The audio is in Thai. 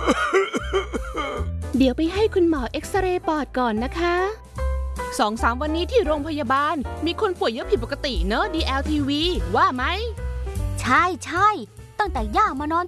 เดี๋ยวไปให้คุณหมอเอ็กซเรย์ปอดก่อนนะคะ2-3 วันนี้ที่โรงพยาบาลมีคนป่วยเยอะผิดปกติเนอะ DLTV ว่าไหมใช่ตั้งแต่ย่ามานอน